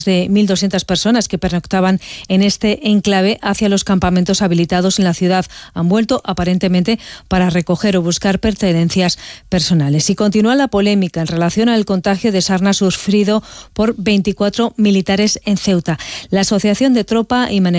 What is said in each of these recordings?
de 1.200 personas que pernoctaban en este enclave hacia los campamentos habilitados en la ciudad. Han vuelto aparentemente para recoger o buscar pertenencias personales. Y continúa la polémica en relación al contagio de sarna sufrido por 24 militares en Ceuta. La Asociación de Tropa y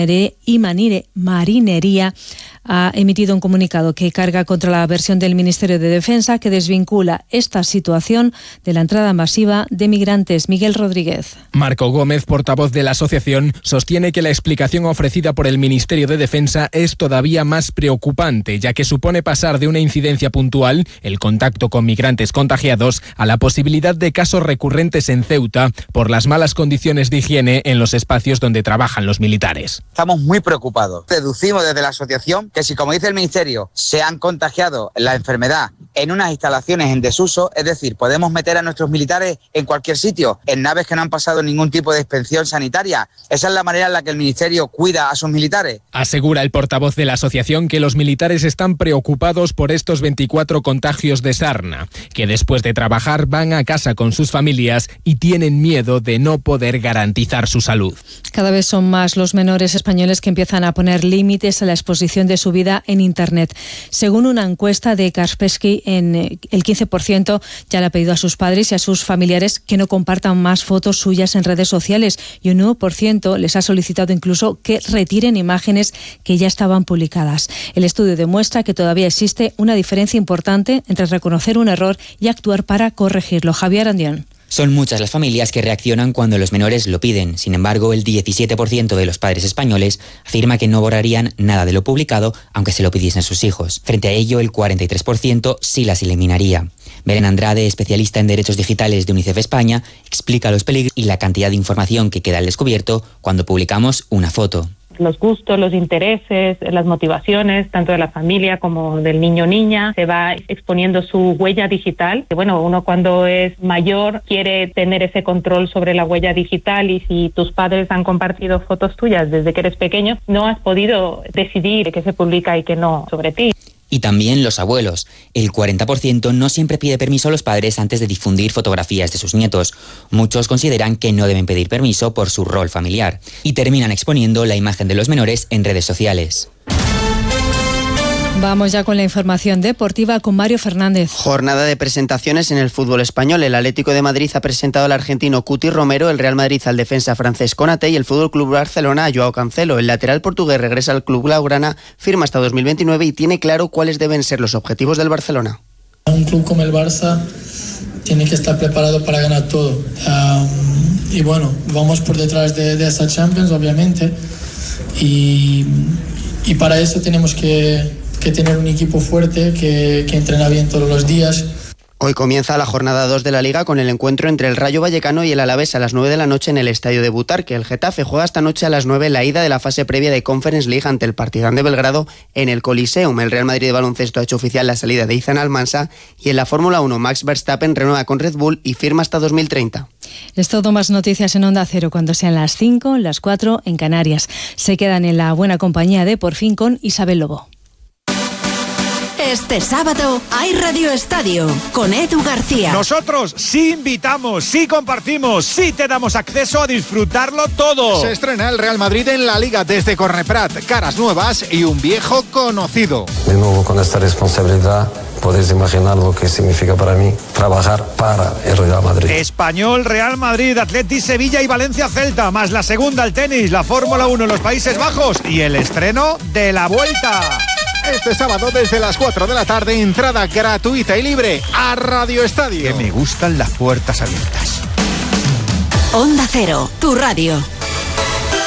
Marinería ha emitido un comunicado que carga contra la versión del Ministerio de Defensa que desvincula esta situación de la entrada masiva de migrantes. Miguel Rodríguez. Marco Gómez, portavoz de la asociación, sostiene que la explicación ofrecida por el Ministerio de Defensa es todavía más preocupante, ya que supone pasar de una incidencia puntual, el contacto con migrantes contagiados, a la posibilidad de casos recurrentes en Ceuta por las malas condiciones de higiene en los espacios donde trabajan los militares. Estamos muy preocupados. Deducimos desde la asociación que si, como dice el Ministerio, se han contagiado la enfermedad en unas instalaciones en desuso, es decir, podemos meter a nuestros militares en cualquier sitio, en naves que no han pasado ningún tipo de inspección sanitaria. Esa es la manera en la que el Ministerio cuida a sus militares. Asegura el portavoz de la asociación que los militares están preocupados por estos 24 contagios de sarna, que después de trabajar van a casa con sus familias y tienen miedo de no poder garantizar su salud. Cada vez son más los menores españoles que empiezan a poner límites a la exposición de su vida en Internet. Según una encuesta de Kaspersky, el 15% ya le ha pedido a sus padres y a sus familiares que no compartan más fotos suyas en redes sociales y un 9% les ha solicitado incluso que retiren imágenes que ya estaban publicadas. El estudio demuestra que todavía existe una diferencia importante entre reconocer un error y actuar para corregirlo. Javier Andión. Son muchas las familias que reaccionan cuando los menores lo piden. Sin embargo, el 17% de los padres españoles afirma que no borrarían nada de lo publicado aunque se lo pidiesen a sus hijos. Frente a ello, el 43% sí las eliminaría. Belén Andrade, especialista en derechos digitales de UNICEF España, explica los peligros y la cantidad de información que queda al descubierto cuando publicamos una foto. Los gustos, los intereses, las motivaciones, tanto de la familia como del niño o niña, se va exponiendo su huella digital. Bueno, uno cuando es mayor quiere tener ese control sobre la huella digital y si tus padres han compartido fotos tuyas desde que eres pequeño, no has podido decidir qué se publica y qué no sobre ti. Y también los abuelos. El 40% no siempre pide permiso a los padres antes de difundir fotografías de sus nietos. Muchos consideran que no deben pedir permiso por su rol familiar. Y terminan exponiendo la imagen de los menores en redes sociales. Vamos ya con la información deportiva con Mario Fernández. Jornada de presentaciones en el fútbol español. El Atlético de Madrid ha presentado al argentino Cuti Romero, el Real Madrid al defensa francés Konaté y el Fútbol Club Barcelona a Joao Cancelo. El lateral portugués regresa al club blaugrana, firma hasta 2029 y tiene claro cuáles deben ser los objetivos del Barcelona. Un club como el Barça tiene que estar preparado para ganar todo. Y bueno, vamos por detrás de esa Champions, obviamente. Y para eso tenemos que tener un equipo fuerte que entrena bien todos los días. Hoy comienza la jornada 2 de la Liga con el encuentro entre el Rayo Vallecano y el Alavés a las 9 de la noche en el Estadio de Butarque. El Getafe juega esta noche a las 9 la ida de la fase previa de Conference League ante el Partizan de Belgrado en el Coliseum. El Real Madrid de baloncesto ha hecho oficial la salida de Ethan Almansa y en la Fórmula 1 Max Verstappen renueva con Red Bull y firma hasta 2030. Es todo, más noticias en Onda Cero cuando sean las 5, las 4 en Canarias. Se quedan en la buena compañía de Por Fin con Isabel Lobo. Este sábado hay Radio Estadio con Edu García. Nosotros sí invitamos, sí compartimos, sí te damos acceso a disfrutarlo todo. Se estrena el Real Madrid en la Liga desde Corneprat. Caras nuevas y un viejo conocido. De nuevo con esta responsabilidad. Podéis imaginar lo que significa para mí trabajar para el Real Madrid. Español, Real Madrid, Atleti, Sevilla y Valencia Celta, más la segunda, el tenis, la Fórmula 1 en los Países Bajos y el estreno de La Vuelta. Este sábado desde las 4 de la tarde, entrada gratuita y libre a Radio Estadio. Que me gustan las puertas abiertas. Onda Cero, tu radio.